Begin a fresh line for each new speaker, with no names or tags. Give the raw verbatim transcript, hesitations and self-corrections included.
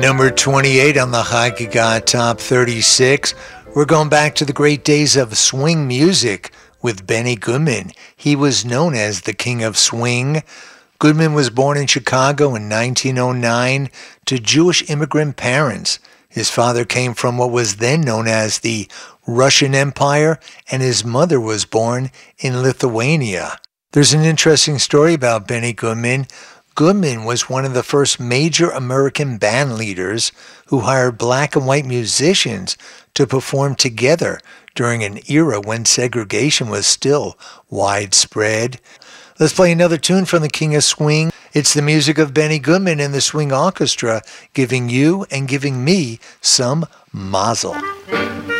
Number twenty-eight on the Hagaga Top thirty-six. We're going back to the great days of swing music with Benny Goodman. He was known as the King of Swing. Goodman was born in Chicago in nineteen oh nine to Jewish immigrant parents. His father came from what was then known as the Russian Empire, and his mother was born in Lithuania. There's an interesting story about Benny Goodman. Goodman was one of the first major American band leaders who hired black and white musicians to perform together during an era when segregation was still widespread. Let's play another tune from the King of Swing. It's the music of Benny Goodman and the Swing Orchestra giving you and giving me some mazel.